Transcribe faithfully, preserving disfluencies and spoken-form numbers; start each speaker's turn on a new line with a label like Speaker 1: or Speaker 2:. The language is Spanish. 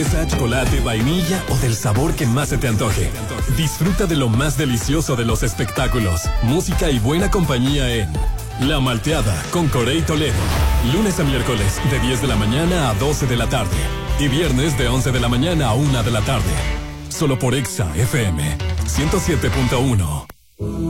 Speaker 1: fresa, chocolate, vainilla o del sabor que más se te antoje. Disfruta de lo más delicioso de los espectáculos, música y buena compañía en La Malteada con Corey Toledo. Lunes a miércoles de diez de la mañana a doce de la tarde. Y viernes de once de la mañana a una de la tarde. Solo por Exa F M ciento siete punto uno.